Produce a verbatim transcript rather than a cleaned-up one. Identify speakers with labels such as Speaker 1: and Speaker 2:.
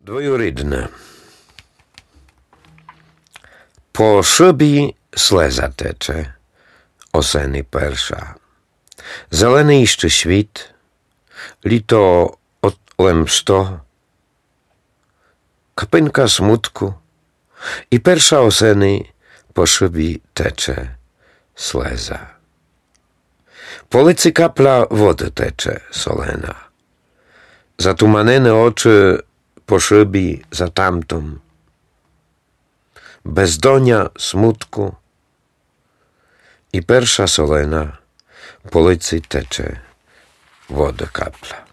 Speaker 1: Двоюрідне. По шибі слеза тече, осени перша. Зелений ще світ, літо лемсто, капинка смутку, і перша осени по шибі тече слеза. По лиці капля води тече солена, затуманені очі по шибі за тамтом, бездоня смутку, і перша солена по лиці тече вода капля.